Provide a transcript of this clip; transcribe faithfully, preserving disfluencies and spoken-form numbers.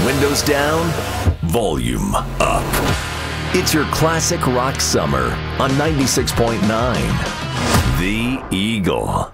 windows down, volume up. It's your classic rock summer on ninety-six point nine. The Eagle.